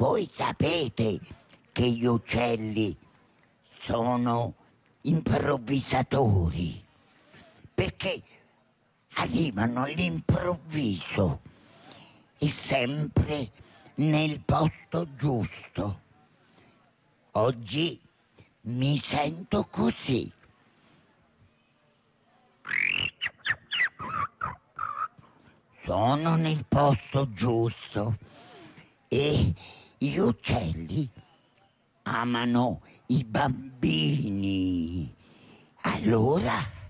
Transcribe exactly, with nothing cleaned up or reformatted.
Voi sapete che gli uccelli sono improvvisatori, perché arrivano all'improvviso e sempre nel posto giusto. Oggi mi sento così. Sono nel posto giusto e gli uccelli amano i bambini. Allora